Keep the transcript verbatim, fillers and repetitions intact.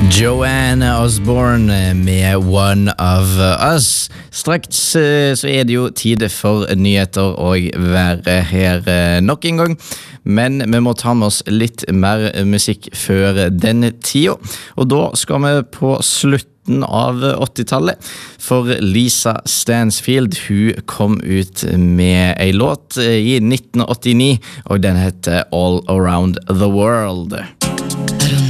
Joanne Osborne med One of Us. Straks så er det jo tid for nyheter og være her nok en gang. Men vi må ta med oss litt mer musikk før denne tida. Og da skal vi på slutten av åttitallet. For Lisa Stansfield, hun kom ut med en låt i nitten åttini, og den heter All Around the World.